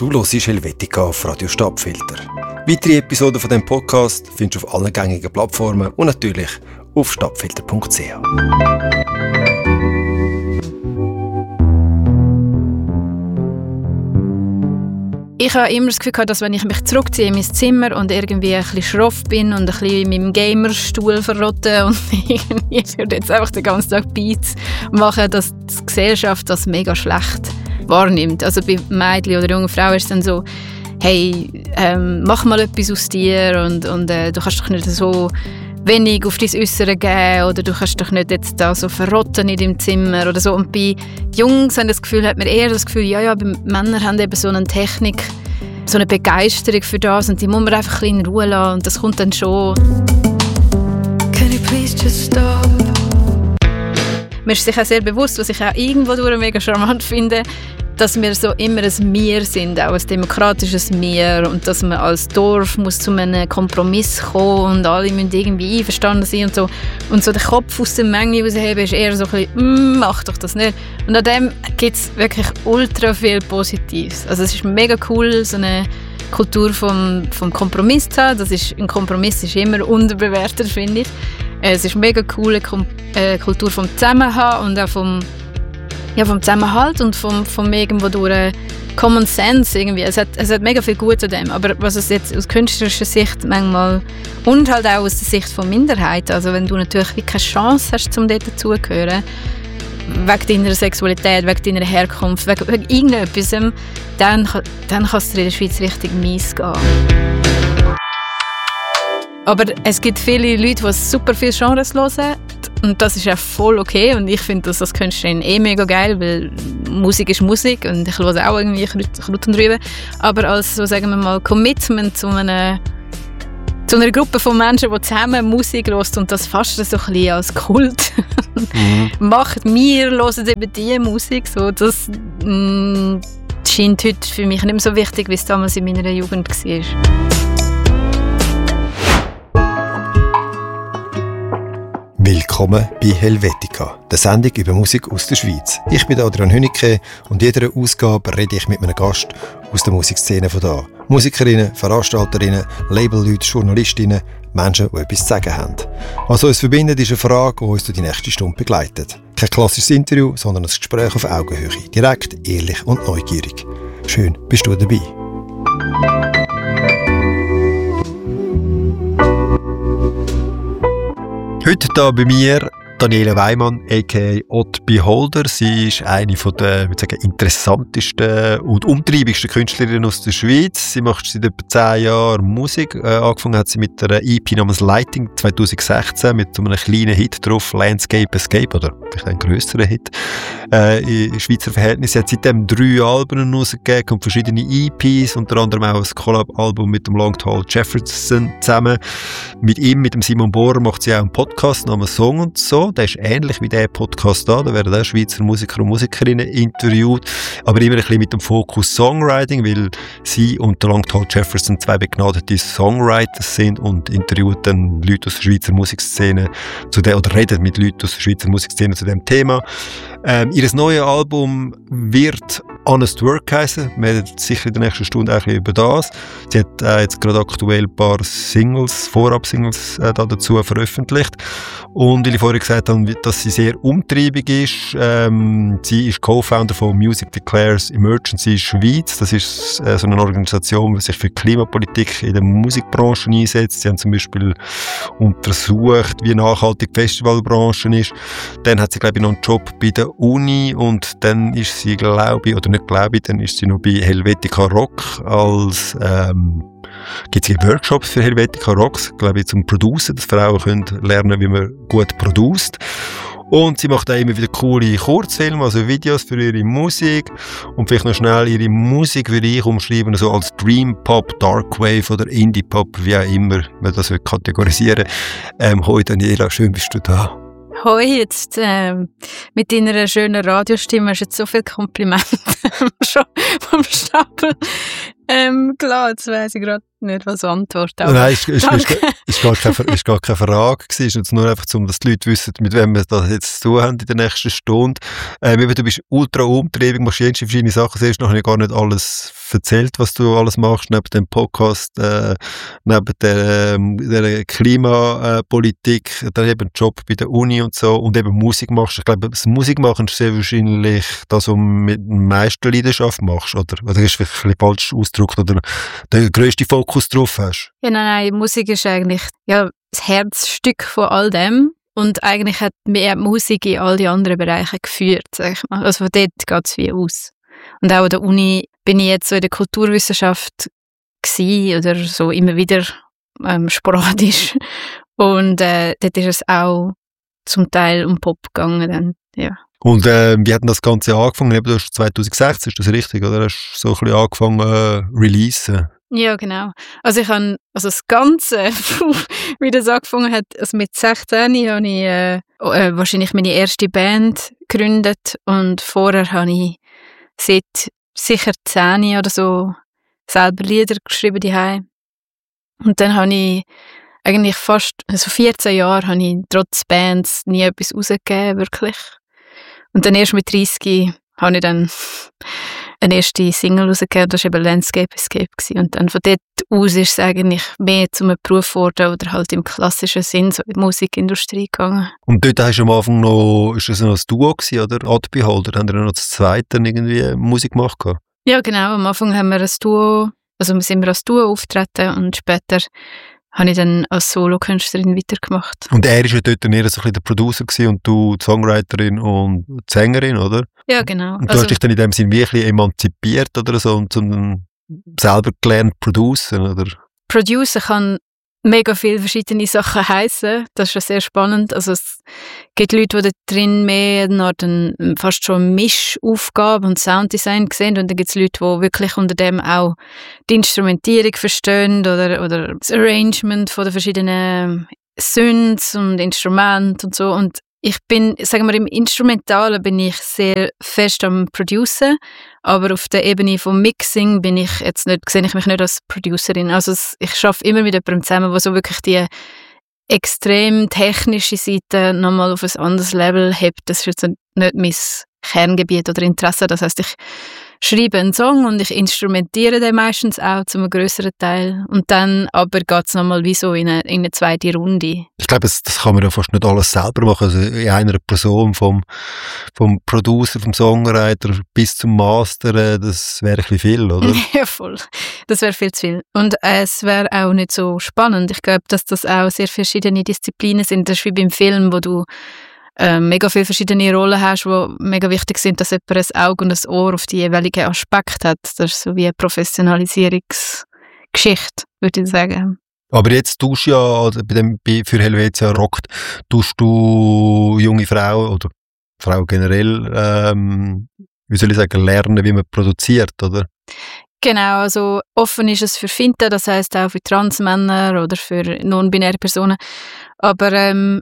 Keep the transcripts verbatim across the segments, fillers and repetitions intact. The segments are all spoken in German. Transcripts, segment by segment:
Du hörst Helvetica auf Radio Stadtfilter. Weitere Episoden von diesem Podcast findest du auf allen gängigen Plattformen und natürlich auf stadtfilter punkt c h. Ich habe immer das Gefühl gehabt, dass wenn ich mich zurückziehe in mein Zimmer und irgendwie ein bisschen schroff bin und ein bisschen in meinem Gamerstuhl verrotte und irgendwie würde jetzt einfach den ganzen Tag Beats machen, dass die Gesellschaft das mega schlecht wahrnimmt. Also bei Mädchen oder jungen Frauen ist es dann so, hey, ähm, mach mal etwas aus dir und, und äh, du kannst doch nicht so wenig auf dein Äußere geben oder du kannst doch nicht jetzt da so verrotten in deinem Zimmer oder so. Und bei Jungs haben das Gefühl, hat man eher das Gefühl, ja, ja, bei Männern haben eben so eine Technik, so eine Begeisterung für das und die muss man einfach ein bisschen in Ruhe lassen und das kommt dann schon. Can you please just stop? Man ist sich auch sehr bewusst, was ich auch irgendwo durch mega charmant finde, dass wir so immer ein Wir sind, auch ein demokratisches Wir und dass man als Dorf muss zu einem Kompromiss kommen und alle müssen irgendwie einverstanden sein und so. Und so den Kopf aus der Menge rausheben ist eher so ein bisschen, mm, mach doch das nicht. Und an dem gibt es wirklich ultra viel Positives. Also es ist mega cool, so eine Kultur vom, vom Kompromiss zu haben. Das ist, ein Kompromiss ist immer unterbewertet, finde ich. Es ist eine mega coole Kom- äh, Kultur vom Zusammenhang und auch vom Ja, vom Zusammenhalt und vom, vom irgendwo durch Common Sense irgendwie. Es hat, es hat mega viel Gutes an dem. Aber was es jetzt aus künstlerischer Sicht manchmal und halt auch aus der Sicht von Minderheiten, also wenn du natürlich wie keine Chance hast, um dort dazugehören, wegen deiner Sexualität, wegen deiner Herkunft, wegen, wegen irgendetwas, dann, dann kann es dir in der Schweiz richtig mies gehen. Aber es gibt viele Leute, die super viele Genres hören. Und das ist ja voll okay und ich finde das als Künstlerin eh mega geil, weil Musik ist Musik und ich höre auch irgendwie Kraut und Rüben. Aber als, so sagen wir mal, Commitment zu einer, zu einer Gruppe von Menschen, die zusammen Musik hören und das fast so ein bisschen als Kult mhm. macht, wir hören eben diese Musik, so, das mh, scheint heute für mich nicht mehr so wichtig, wie es damals in meiner Jugend war. Willkommen bei Helvetica, der Sendung über Musik aus der Schweiz. Ich bin Adrian Hünnicke und in jeder Ausgabe rede ich mit einem Gast aus der Musikszene von da. Musikerinnen, Veranstalterinnen, Labelleute, Journalistinnen, Menschen, die etwas zu sagen haben. Was uns verbindet, ist eine Frage, die uns durch die nächste Stunde begleitet. Kein klassisches Interview, sondern ein Gespräch auf Augenhöhe. Direkt, ehrlich und neugierig. Schön, bist du dabei. Heute hier bei mir Daniela Weimann, aka Odd Beholder. Sie ist eine der, ich würde sagen, interessantesten und umtriebigsten Künstlerinnen aus der Schweiz. Sie macht seit etwa zehn Jahren Musik. Äh, angefangen hat sie mit einer E P namens Lighting zwanzig sechzehn mit so einem kleinen Hit drauf, Landscape Escape, oder vielleicht ein grösserer Hit. Äh, in Schweizer Verhältnissen. Sie hat seitdem drei Alben rausgegeben und verschiedene E Ps, unter anderem auch ein Collab-Album mit dem Long Tall Jefferson zusammen. Mit ihm, mit dem Simon Bohrer, macht sie auch einen Podcast namens Song und so. Der ist ähnlich wie der Podcast da. Da werden auch Schweizer Musiker und Musikerinnen interviewt, aber immer ein bisschen mit dem Fokus Songwriting, weil sie und der Long Tall Jefferson zwei begnadete Songwriters sind und interviewt dann Leute aus der Schweizer Musikszene zu der, oder redet mit Leuten aus der Schweizer Musikszene zu dem Thema. Ähm, ihr neues Album wird Honest Work heißen. Wir reden sicher in der nächsten Stunde auch ein bisschen über das. Sie hat äh, jetzt gerade aktuell ein paar Singles, Vorab-Singles äh, da dazu veröffentlicht. Und weil ich vorher gesagt habe, dass sie sehr umtriebig ist, ähm, sie ist Co-Founder von Music Declares Emergency Schweiz. Das ist äh, so eine Organisation, die sich für Klimapolitik in der Musikbranche einsetzt. Sie haben zum Beispiel untersucht, wie nachhaltig die Festivalbranche ist. Dann hat sie, glaube ich, noch einen Job bei der Uni und dann ist sie, glaube ich, oder nicht glaube ich, dann ist sie noch bei Helvetica Rock als ähm, gibt es Workshops für Helvetica Rocks, glaube ich, zum Producen, dass Frauen können lernen, wie man gut produziert. Und sie macht auch immer wieder coole Kurzfilme, also Videos für ihre Musik. Und vielleicht noch schnell ihre Musik würde ich umschreiben, so als Dream Pop, Dark Wave oder Indie Pop, wie auch immer man das kategorisieren will. Ähm, hoi Daniela, schön bist du da. Hoi, jetzt ähm, mit deiner schönen Radiostimme hast du jetzt so viele Komplimente schon vom Stapel. Ähm, klar, jetzt weiss ich gerade nicht, was Antwort ist. Nein, es ist, ist, ist, gar keine, ist gar keine Frage gewesen. Es ist jetzt nur einfach, um dass die Leute wissen, mit wem wir das jetzt zu tun haben in der nächsten Stunde. Ähm, eben, du bist ultra umtriebig, machst jede verschiedene Sachen. Siehst noch gar nicht alles erzählt, was du alles machst, neben dem Podcast, äh, neben der, der Klimapolitik, äh, dann eben Job bei der Uni und so und eben Musik machst. Ich glaube, das Musikmachen ist sehr wahrscheinlich das, was du mit der meisten Leidenschaft machst, oder? Oder ist vielleicht ein bisschen falsch ausgedrückt, oder den grössten Fokus drauf hast? Ja, nein, nein, Musik ist eigentlich ja, das Herzstück von all dem. Und eigentlich hat mir die Musik in all die anderen Bereiche geführt, sag ich mal. Also von dort geht es wie aus. Und auch an der Uni bin ich jetzt so in der Kulturwissenschaft gsi oder so immer wieder ähm, sporadisch. Und äh, dort ist es auch zum Teil um Pop gegangen. Dann, ja. Und äh, wie hat denn das Ganze angefangen? Eben, du hast zwanzig sechzehn, ist das richtig? Oder hast du so ein bisschen angefangen äh, releasen? Ja, genau. Also ich habe, also das Ganze, wie das angefangen hat, also mit sechzehn habe ich äh, äh, wahrscheinlich meine erste Band gegründet und vorher habe ich seit sicher zehn oder so selber Lieder geschrieben daheim. Und dann habe ich eigentlich fast, also vierzehn Jahre habe ich trotz Bands nie etwas rausgegeben, wirklich. Und dann erst mit dreißig habe ich dann eine erste Single rausgegeben, das war eben Landscape Escape gewesen. Und dann von dort aus ist es eigentlich mehr zu einem Beruf geworden oder halt im klassischen Sinn so in die Musikindustrie gegangen. Und dort hast du am Anfang noch, ist das noch ein Duo gewesen, oder? Odd Beholder, haben wir noch das zweite irgendwie Musik gemacht? Ja, genau. Am Anfang haben wir ein Duo, also sind wir als Duo auftreten und später habe ich dann als Solokünstlerin weitergemacht. Und er war ja dort eher so ein bisschen der Producer gewesen und du die Songwriterin und die Sängerin, oder? Ja, genau. Und du also, hast dich dann in dem Sinne wirklich emanzipiert oder so und zum selber gelernt producen, oder? Producer kann mega viele verschiedene Sachen heissen. Das ist ja sehr spannend. Also es gibt Leute, die da drin mehr nach den, fast schon Mischaufgabe und Sounddesign sehen und dann gibt es Leute, die wirklich unter dem auch die Instrumentierung verstehen oder, oder das Arrangement von den verschiedenen Synths und Instrumenten und so. Und ich bin, sagen wir, im Instrumentalen bin ich sehr fest am Producen, aber auf der Ebene vom Mixing bin ich jetzt nicht, sehe ich mich nicht als Producerin. Also ich arbeite immer mit jemandem zusammen, der so wirklich die extrem technische Seite nochmal auf ein anderes Level hebt. Das ist jetzt nicht mein Kerngebiet oder Interesse. Das heisst, ich schreibe einen Song und ich instrumentiere den meistens auch zu einem grösseren Teil. Und dann aber geht es nochmal wie so in eine, in eine zweite Runde. Ich glaube, das, das kann man ja fast nicht alles selber machen. Also in einer Person, vom, vom Producer, vom Songwriter bis zum Master, das wäre ein bisschen viel, oder? Ja, voll. Das wäre viel zu viel. Und äh, es wäre auch nicht so spannend. Ich glaube, dass das auch sehr verschiedene Disziplinen sind. Das ist wie beim Film, wo du äh, mega viele verschiedene Rollen hast, die mega wichtig sind, dass jemand ein Auge und ein Ohr auf die jeweiligen Aspekte hat. Das ist so wie eine Professionalisierungsgeschichte, würde ich sagen. Aber jetzt tust du ja, also bei dem, für Helvetia Rockt, tust du junge Frauen oder Frauen generell, ähm, wie soll ich sagen, lernen, wie man produziert, oder? Genau, also offen ist es für Finte, das heisst auch für Transmänner oder für non-binäre Personen. Aber ähm,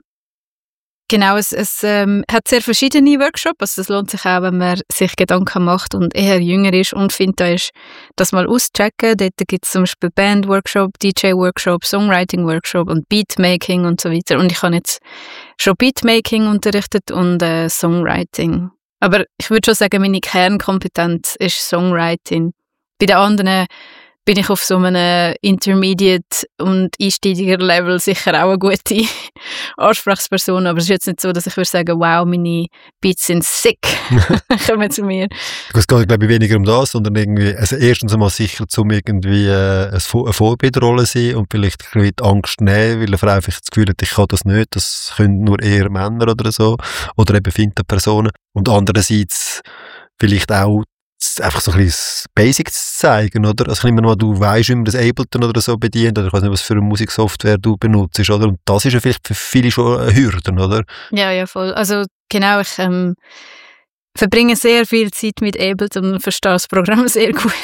genau, es, es ähm, hat sehr verschiedene Workshops. Also es lohnt sich auch, wenn man sich Gedanken macht und eher jünger ist und Finte ist, das mal auschecken. Dort gibt es zum Beispiel Band-Workshop, D J-Workshop, Songwriting-Workshop und Beatmaking und so weiter. Und ich habe jetzt schon Beatmaking unterrichtet und äh, Songwriting. Aber ich würde schon sagen, meine Kernkompetenz ist Songwriting. Bei den anderen bin ich auf so einem Intermediate- und Einsteiger-Level sicher auch eine gute Ansprechperson, aber es ist jetzt nicht so, dass ich würde sagen, wow, meine Beats sind sick, kommen zu mir. Es geht, glaube ich, weniger um das, sondern irgendwie, also erstens einmal sicher, um irgendwie äh, eine Vorbildrolle zu sein und vielleicht ein bisschen die Angst nehmen, weil eine Frau vielleicht das Gefühl hat, ich kann das nicht, das können nur eher Männer oder so, oder eben Finte-Personen. Und andererseits vielleicht auch einfach so ein bisschen Basics zeigen, oder? Also ich nehme mal, du weißt, wie man das Ableton oder so bedient, oder ich weiß nicht, was für eine Musiksoftware du benutzt, oder? Und das ist ja vielleicht für viele schon eine Hürde, oder? Ja, ja, voll. Also genau, ich ähm, verbringe sehr viel Zeit mit Ableton und verstehe das Programm sehr gut.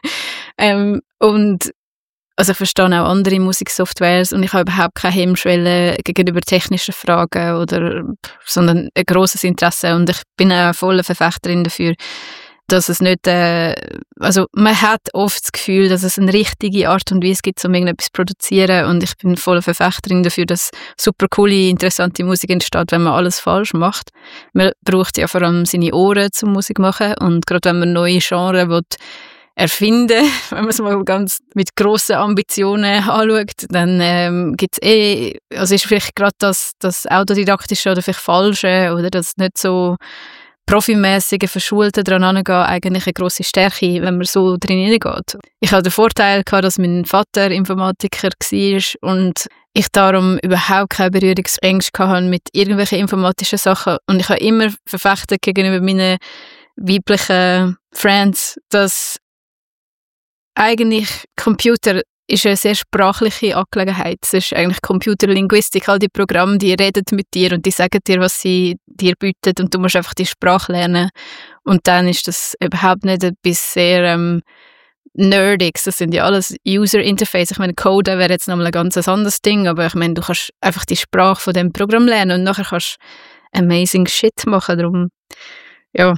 ähm, und also ich verstehe auch andere Musiksoftwares und ich habe überhaupt keine Hemmschwelle gegenüber technischen Fragen, oder, sondern ein grosses Interesse und ich bin auch voll eine Verfechterin dafür, dass es nicht, äh, also man hat oft das Gefühl, dass es eine richtige Art und Weise gibt, um irgendetwas zu produzieren, und ich bin voll Verfechterin dafür, dass super coole, interessante Musik entsteht, wenn man alles falsch macht. Man braucht ja vor allem seine Ohren zum Musik machen, und gerade wenn man neue Genres will erfinden, wenn man es mal ganz mit grossen Ambitionen anschaut, dann ähm, gibt es eh, also ist vielleicht gerade das, das Autodidaktische oder vielleicht Falsche oder das nicht so profimässige, verschulte dran angehen, eigentlich eine grosse Stärke, wenn man so drin hineingeht. Ich hatte den Vorteil gehabt, dass mein Vater Informatiker war und ich darum überhaupt keine Berührungsängste hatte mit irgendwelchen informatischen Sachen, und ich habe immer verfechtet gegenüber meinen weiblichen Friends, dass eigentlich Computer ist eine sehr sprachliche Angelegenheit. Es ist eigentlich Computerlinguistik. All die Programme, die reden mit dir und die sagen dir, was sie dir bieten, und du musst einfach die Sprache lernen. Und dann ist das überhaupt nicht etwas sehr ähm, Nerdiges. Das sind ja alles User-Interface. Ich meine, Code wäre jetzt nochmal ein ganz anderes Ding, aber ich meine, du kannst einfach die Sprache von dem Programm lernen und nachher kannst du amazing Shit machen. Darum, ja,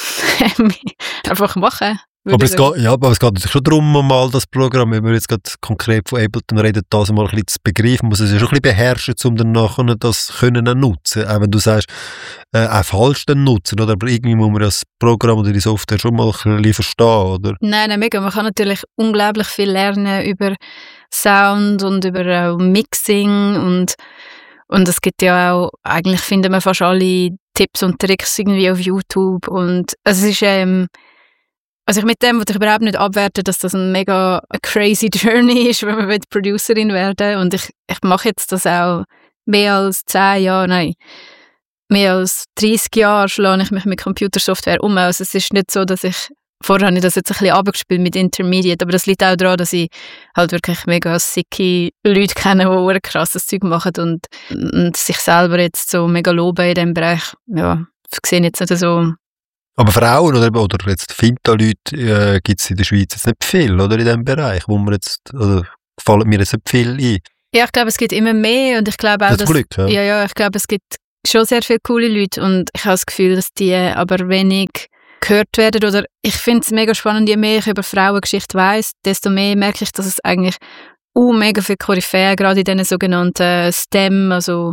einfach machen. Aber es, geht, ja, aber es geht natürlich schon darum, mal das Programm, wenn wir jetzt gerade konkret von Ableton reden, das mal ein bisschen zu begreifen, man muss es ja schon ein bisschen beherrschen, um dann nachher das können nutzen. Auch wenn du sagst, äh, auch falsch dann nutzen, oder? Aber irgendwie muss man das Programm oder die Software schon mal ein bisschen verstehen, oder? Nein, nein, mega. Man kann natürlich unglaublich viel lernen über Sound und über äh, Mixing, und, und es gibt ja auch, eigentlich finden wir fast alle Tipps und Tricks irgendwie auf YouTube, und es ist ähm, also ich mit dem wollte ich überhaupt nicht abwerten, dass das ein mega crazy Journey ist, wenn man Producerin werden will. Und ich, ich mache jetzt das auch mehr als zehn Jahre, nein, mehr als dreißig Jahre schlage ich mich mit Computersoftware um. Also es ist nicht so, dass ich, vorher habe ich das jetzt ein bisschen abgespielt mit Intermediate, aber das liegt auch daran, dass ich halt wirklich mega sicke Leute kenne, die krasses Zeug machen und, und sich selber jetzt so mega loben in diesem Bereich. Ja, ich sehe jetzt nicht so. Aber Frauen oder, oder jetzt Finta-Leute äh, gibt es in der Schweiz jetzt nicht viel, oder, in diesem Bereich, wo man jetzt, oder fallen mir jetzt nicht viel ein? Ja, ich glaube, es gibt immer mehr, und ich glaube auch, das dass, Glück, ja. ja, ja, ich glaube, es gibt schon sehr viele coole Leute, und ich habe das Gefühl, dass die aber wenig gehört werden, oder ich finde es mega spannend, je mehr ich über Frauengeschichte weiss, desto mehr merke ich, dass es eigentlich uh, mega viele Koryphäen, gerade in diesen sogenannten STEM, also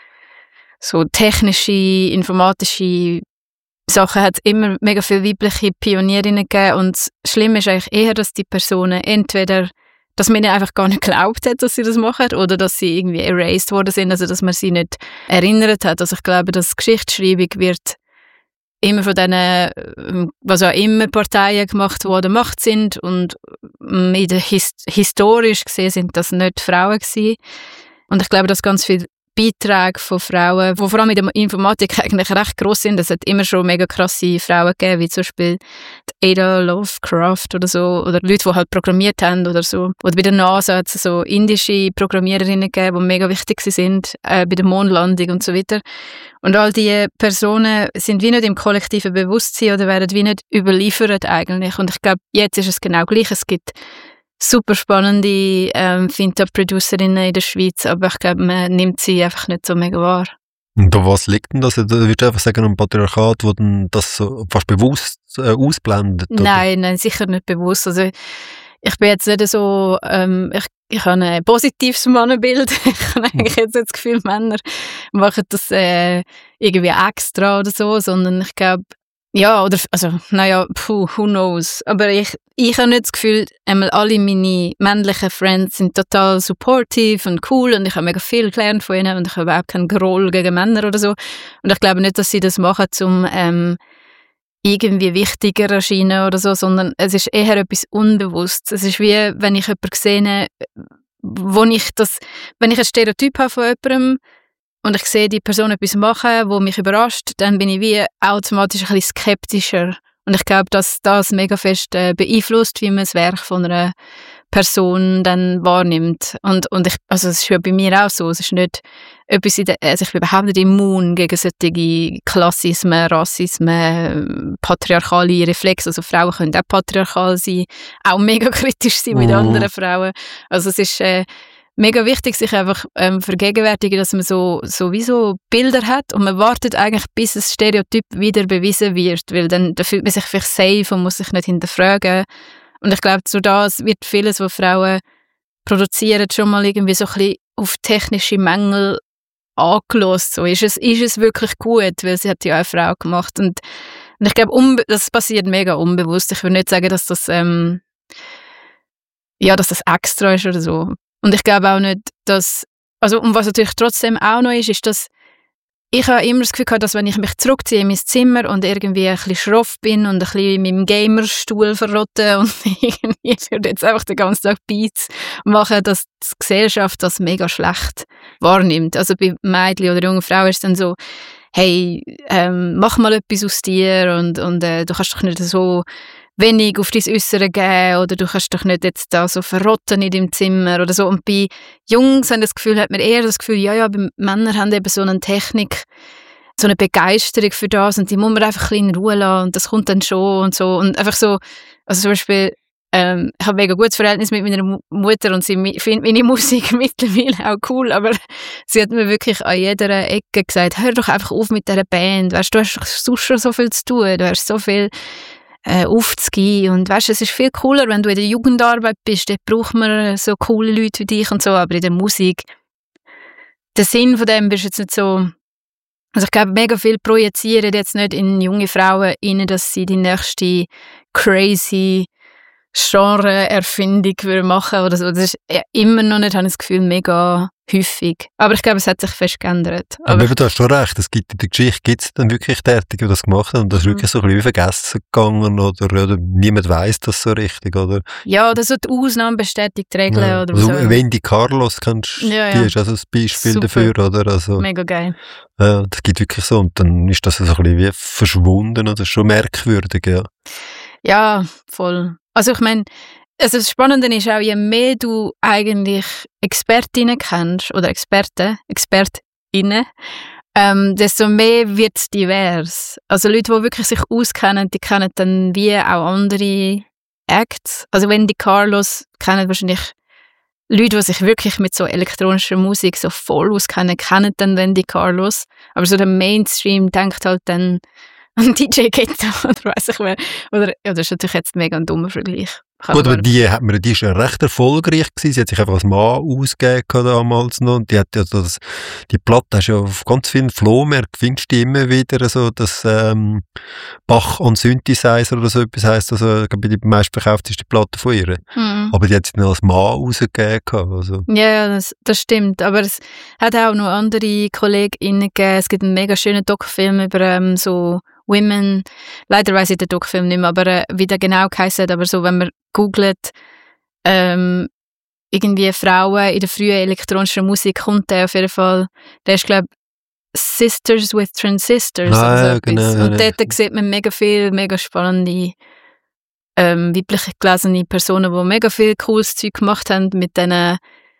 so technische, informatische Sachen hat es immer mega viele weibliche Pionierinnen gegeben, und das Schlimme ist eigentlich eher, dass die Personen entweder, dass man ihnen einfach gar nicht geglaubt hat, dass sie das machen, oder dass sie irgendwie erased worden sind, also dass man sie nicht erinnert hat. Also ich glaube, dass Geschichtsschreibung wird immer von diesen, was auch immer Parteien gemacht, die an der Macht sind, und in der His- historisch gesehen sind das nicht Frauen gewesen. Und ich glaube, dass ganz viele Beiträge von Frauen, die vor allem in der Informatik eigentlich recht gross sind. Es hat immer schon mega krasse Frauen gegeben, wie zum Beispiel Ada Lovecraft oder so, oder Leute, die halt programmiert haben oder so. Oder bei der NASA hat es so indische Programmiererinnen gegeben, die mega wichtig sind, äh, bei der Mondlandung und so weiter. Und all diese Personen sind wie nicht im kollektiven Bewusstsein oder werden wie nicht überliefert eigentlich. Und ich glaube, jetzt ist es genau gleich. Es gibt super spannende ähm, Finta-Producerinnen in der Schweiz, aber ich glaube, man nimmt sie einfach nicht so mega wahr. Und an was liegt denn das? Würdest du einfach sagen, ein Patriarchat, wo dann das so fast bewusst äh, ausblendet? Oder? Nein, nein, sicher nicht bewusst. Also ich bin jetzt nicht so, ähm, ich, ich habe ein positives Mannenbild. Ich habe eigentlich jetzt das Gefühl, Männer machen das äh, irgendwie extra oder so, sondern ich glaube, ja, oder, also, naja, puh, who knows. Aber ich, ich habe nicht das Gefühl, einmal alle meine männlichen Friends sind total supportive und cool, und ich habe mega viel gelernt von ihnen, und ich habe überhaupt keinen Groll gegen Männer oder so. Und ich glaube nicht, dass sie das machen, um ähm, irgendwie wichtiger erscheinen oder so, sondern es ist eher etwas Unbewusstes. Es ist wie, wenn ich jemanden sehe, wo ich das, wenn ich ein Stereotyp habe von jemandem, und ich sehe die Person etwas machen, wo mich überrascht, dann bin ich wie automatisch ein bisschen skeptischer. Und ich glaube, dass das mega fest äh, beeinflusst, wie man das Werk von einer Person dann wahrnimmt. Und, und ich, also es ist ja bei mir auch so. Es ist nicht etwas, in der, also ich bin überhaupt nicht immun gegen solche Klassismen, Rassismen, patriarchale Reflexe. Also Frauen können auch patriarchal sein, auch mega kritisch sein mit mhm. anderen Frauen. Also es ist, äh, mega wichtig, sich einfach ähm, vergegenwärtigen, dass man so sowieso Bilder hat und man wartet eigentlich, bis das Stereotyp wieder bewiesen wird, weil dann da fühlt man sich vielleicht safe und muss sich nicht hinterfragen. Und ich glaube, so das wird vieles, was Frauen produzieren, schon mal irgendwie so ein bisschen auf technische Mängel angelost. So, ist es, ist es wirklich gut? Weil sie hat ja auch eine Frau gemacht. Und, und ich glaube, unbe- das passiert mega unbewusst. Ich will nicht sagen, dass das, ähm, ja, dass das extra ist oder so. Und ich glaube auch nicht, dass, also, und was natürlich trotzdem auch noch ist, ist, dass ich habe immer das Gefühl gehabt, dass wenn ich mich zurückziehe in mein Zimmer und irgendwie ein bisschen schroff bin und ein bisschen in meinem Gamerstuhl verrotte und irgendwie ich würde jetzt einfach den ganzen Tag Beats machen, dass die Gesellschaft das mega schlecht wahrnimmt. Also bei Mädchen oder jungen Frauen ist es dann so, hey, ähm, mach mal etwas aus dir und, und äh, du kannst doch nicht so wenig auf dein Äußere geben oder du kannst doch nicht jetzt da so verrotten in deinem Zimmer oder so. Und bei Jungs haben das Gefühl, hat man eher das Gefühl, ja, ja, bei Männern haben eben so eine Technik, so eine Begeisterung für das und die muss man einfach ein bisschen in Ruhe lassen und das kommt dann schon und so. Und einfach so, also zum Beispiel, ähm, ich habe ein mega gutes Verhältnis mit meiner Mutter und sie findet meine Musik mittlerweile auch cool, aber sie hat mir wirklich an jeder Ecke gesagt, hör doch einfach auf mit dieser Band, weißt, du hast doch sonst schon so viel zu tun, du hast so viel äh, aufzugehen und weißt, es ist viel cooler, wenn du in der Jugendarbeit bist, dort braucht man so coole Leute wie dich und so, aber in der Musik, der Sinn von dem ist jetzt nicht so, also ich glaube, mega viel projizieren jetzt nicht in junge Frauen rein, dass sie die nächste crazy Genre-Erfindung machen oder so. Das ist ja immer noch nicht, habe ich das Gefühl, mega häufig. Aber ich glaube, es hat sich fest geändert. Aber, Aber du hast schon recht, es gibt in der Geschichte gibt es dann wirklich Tätige, die das gemacht haben und das ist mhm. wirklich so ein bisschen vergessen gegangen oder, oder niemand weiss das so richtig, oder? Ja, oder so die Ausnahmen bestätigt die Regeln. Ja. Oder also, so. Wendy Carlos, kennst, ja, die ja. ist also ein Beispiel Super. dafür, oder? Also, mega geil. Ja, das gibt wirklich so und dann ist das so ein bisschen wie verschwunden, oder? Das ist schon merkwürdig, ja. Ja, voll. Also ich meine, also das Spannende ist auch, je mehr du eigentlich Expertinnen kennst, oder Experten, Expertinnen, ähm, desto mehr wird es divers. Also Leute, die wirklich sich auskennen, die kennen dann wie auch andere Acts. Also Wendy Carlos kennen wahrscheinlich Leute, die sich wirklich mit so elektronischer Musik so voll auskennen, kennen dann Wendy Carlos. Aber so der Mainstream denkt halt dann an D J Ghetto oder weiss ich wer. Oder, ja, das ist natürlich jetzt mega ein dummer Vergleich. Gut, aber die, hat man, die ist ja recht erfolgreich gewesen. Sie hat sich einfach als Mann ausgegeben damals noch. Und die hat ja das, die Platte hast ja auf ganz vielen Flohmärkten, findest du immer wieder so, dass ähm, Bach on Synthesizer oder so etwas heisst. Also, ich glaube, die meistverkaufteste Platte von ihr. Mhm. Aber die hat sich dann als Mann ausgegeben. Also. Ja, das, das stimmt. Aber es hat auch noch andere KollegInnen gegeben. Es gibt einen mega schönen Doc-Film über ähm, so Women, leider weiss ich den Doc-Film nicht mehr, aber äh, wie der genau geheißen hat, aber so, wenn man googelt, ähm, irgendwie Frauen in der frühen elektronischen Musik, kommt der auf jeden Fall, der ist, glaube ich, Sisters with Transistors. Ah, also ja, genau, und ja. dort sieht man mega viel, mega spannende ähm, weibliche gelesene Personen, die mega viel cooles Zeug gemacht haben mit diesen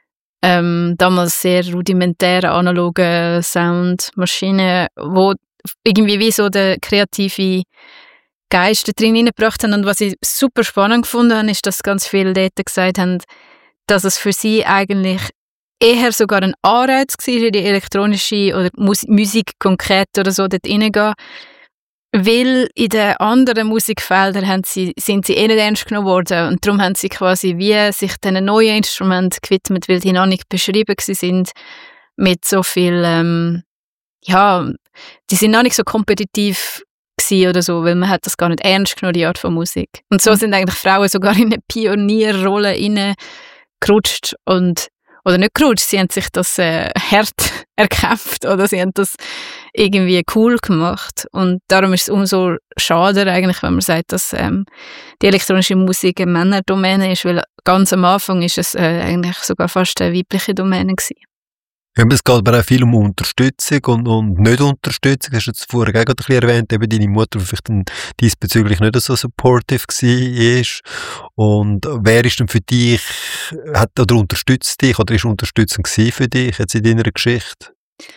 ähm, damals sehr rudimentären analogen Soundmaschinen, wo irgendwie wie so der kreative Geist drin hineingebracht haben. Und was ich super spannend gefunden habe, ist, dass ganz viele dort gesagt haben, dass es für sie eigentlich eher sogar ein Anreiz war, in die elektronische oder Mus- Musik konkret oder so dort reingehen, weil in den anderen Musikfeldern haben sie, sind sie eh nicht ernst genommen worden und darum haben sie quasi wie sich diesen neuen Instrumenten gewidmet, weil die noch nicht beschrieben sind mit so viel ähm, ja, die sind noch nicht so kompetitiv gewesen oder so, weil man hat das gar nicht ernst genommen, die Art von Musik. Und so mhm. sind eigentlich Frauen sogar in eine Pionierrolle reingerutscht und, oder nicht gerutscht, sie haben sich das äh, hart erkämpft oder sie haben das irgendwie cool gemacht. Und darum ist es umso schade eigentlich, wenn man sagt, dass ähm, die elektronische Musik eine Männerdomäne ist, weil ganz am Anfang ist es äh, eigentlich sogar fast eine weibliche Domäne gewesen. Ja, es geht aber auch viel um Unterstützung und, und Nicht-Unterstützung. Du hast jetzt vorher auch ein bisschen erwähnt, eben deine Mutter, die vielleicht dann diesbezüglich nicht so supportive war. Und wer ist denn für dich, hat oder unterstützt dich oder ist unterstützend gewesen für dich jetzt in deiner Geschichte?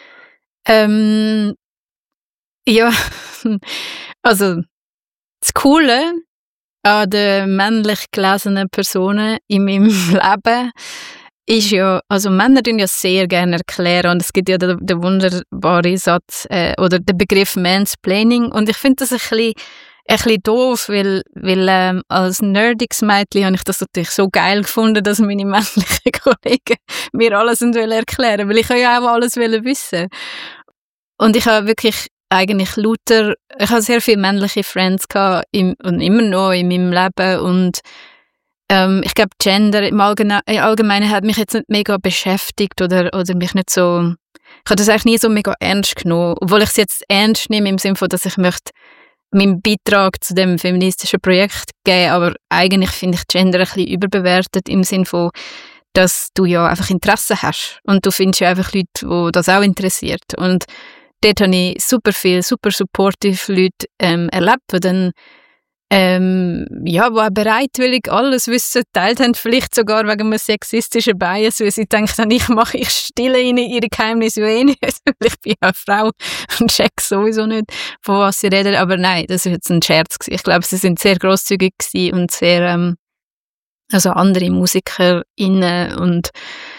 Ähm, ja, also das Coole an den männlich gelesenen Personen in meinem Leben ist ja, also Männer tun ja sehr gerne erklären und es gibt ja den, den wunderbaren Satz äh, oder den Begriff Mansplaining und ich finde das ein bisschen, ein bisschen doof, weil, weil ähm, als nerdiges Mädchen habe ich das natürlich so geil gefunden, dass meine männlichen Kollegen mir alles wollen erklären, weil ich ja auch alles wollen wissen. Und ich habe wirklich eigentlich lauter, ich habe sehr viele männliche Friends gehabt im, und immer noch in meinem Leben und Ähm, ich glaube, Gender im Allgemeinen, im Allgemeinen hat mich jetzt nicht mega beschäftigt oder, oder mich nicht so... Ich habe das eigentlich nie so mega ernst genommen, obwohl ich es jetzt ernst nehme im Sinne von, dass ich möchte meinen Beitrag zu dem feministischen Projekt geben, aber eigentlich finde ich Gender ein bisschen überbewertet im Sinne von, dass du ja einfach Interesse hast und du findest ja einfach Leute, die das auch interessiert und dort habe ich super viele, super supportive Leute ähm, erlebt, die dann Ähm, ja, die auch bereitwillig alles Wissen geteilt haben, vielleicht sogar wegen einem sexistischen Bias, weil sie denken, ich mache, ich stille ihnen ihre Geheimnisse eh nicht, weil ich bin ja eine Frau und check sowieso nicht, von was sie reden, aber nein, das war jetzt ein Scherz gewesen. Ich glaube, sie sind sehr grosszügig gewesen und sehr, ähm, also andere MusikerInnen und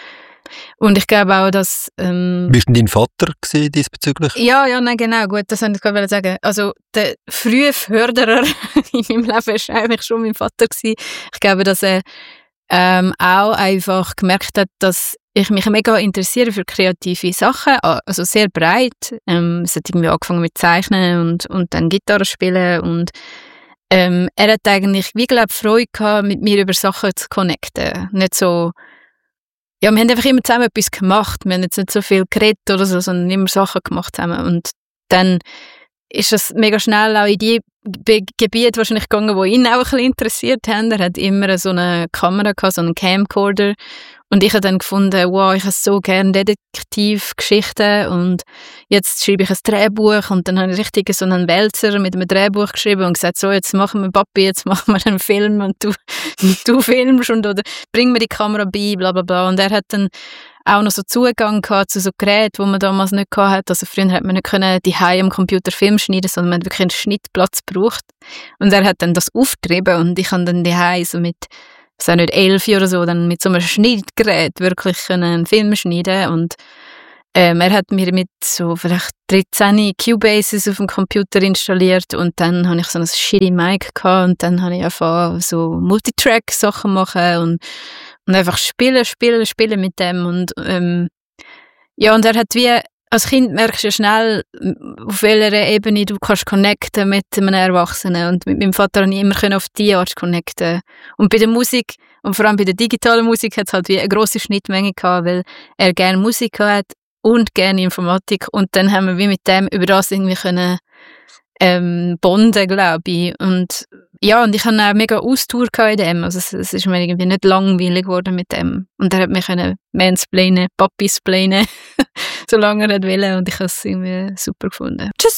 Und ich glaube auch, dass... Ähm, Bist du dein Vater gewesen, diesbezüglich? Ja, ja, nein, genau, gut, das wollte ich gerade sagen. Also der frühe Förderer in meinem Leben war eigentlich schon mein Vater gewesen. Ich glaube, dass er ähm, auch einfach gemerkt hat, dass ich mich mega interessiere für kreative Sachen, also sehr breit. Ähm, es hat irgendwie angefangen mit Zeichnen und, und dann Gitarre spielen und ähm, er hat eigentlich, wie glaube Freude gehabt, mit mir über Sachen zu connecten. Nicht so... Ja, wir haben einfach immer zusammen etwas gemacht. Wir haben jetzt nicht so viel geredet oder so, sondern immer Sachen gemacht zusammen. Und dann ist es mega schnell auch in die Be- Gebiete wahrscheinlich gegangen, die ihn auch ein bisschen interessiert haben. Er hat immer so eine Kamera gehabt, so einen Camcorder. Und ich habe dann gefunden, wow, ich habe so gerne Detektivgeschichten und jetzt schreibe ich ein Drehbuch und dann habe ich richtig so einen Wälzer mit einem Drehbuch geschrieben und gesagt, so, jetzt machen wir Papi, jetzt machen wir einen Film und du, du filmst und oder bring mir die Kamera bei, bla bla bla. Und er hat dann auch noch so Zugang gehabt zu so Geräten, die man damals nicht gehabt hat. Also früher hat man nicht können die Hause am Computer Film schneiden, sondern man hat wirklich einen Schnittplatz gebraucht. Und er hat dann das aufgetrieben und ich habe dann die Hause so mit es auch nicht elf oder so, dann mit so einem Schnittgerät wirklich einen Film schneiden und ähm, er hat mir mit so vielleicht dreizehn Cubases auf dem Computer installiert und dann habe ich so ein shitty Mic gehabt und dann habe ich einfach so Multitrack-Sachen machen und, und einfach spielen, spielen, spielen mit dem und ähm, ja, und er hat wie als Kind merkst du schnell, auf welcher Ebene du kannst connecten mit einem Erwachsenen. Und mit meinem Vater konnte ich immer auf diese Art connecten. Und bei der Musik, und vor allem bei der digitalen Musik, hat es halt wie eine grosse Schnittmenge gehabt, weil er gerne Musik hat und gerne Informatik. Und dann haben wir wie mit dem über das irgendwie können, ähm, bonden, glaube ich. Und ja, und ich hatte auch mega Ausdauer in dem. Also es, es ist mir irgendwie nicht langweilig geworden mit dem. Und er hat mich können mansplainen, Papisplainen, solange er wollte. Und ich habe es irgendwie super gefunden. Just